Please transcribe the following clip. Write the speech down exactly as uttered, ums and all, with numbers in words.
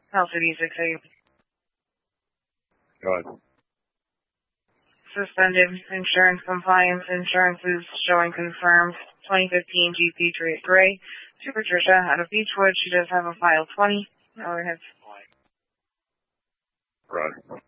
L C D six eight. Go ahead. Suspended insurance compliance. Insurance is showing confirmed. twenty fifteen Jeep Patriot Gray to Patricia out of Beechwood. She does have a file twenty. Go ahead. Right.